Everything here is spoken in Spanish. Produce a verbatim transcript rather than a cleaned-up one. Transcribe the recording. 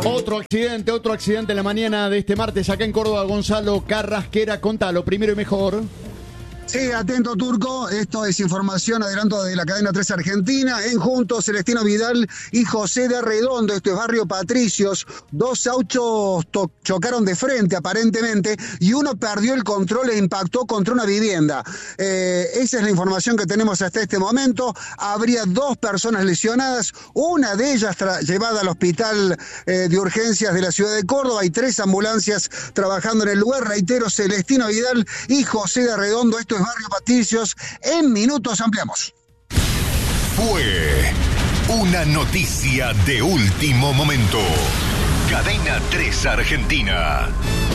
Otro accidente, otro accidente en la mañana de este martes acá en Córdoba. Gonzalo Carrasquera, contalo, primero y mejor. Sí, atento Turco, esto es información, adelanto de la cadena tres Argentina. En Juntos, Celestino Vidal y José de Arredondo, esto es Barrio Patricios. Dos autos chocaron de frente aparentemente y uno perdió el control e impactó contra una vivienda. Eh, esa es la información que tenemos hasta este momento. Habría dos personas lesionadas, una de ellas llevada al hospital eh, de urgencias de la ciudad de Córdoba. Hay tres ambulancias trabajando en el lugar. Reitero, Celestino Vidal y José de Arredondo, esto es Barrio Patricios. En minutos ampliamos. Fue una noticia de último momento. Cadena tres Argentina.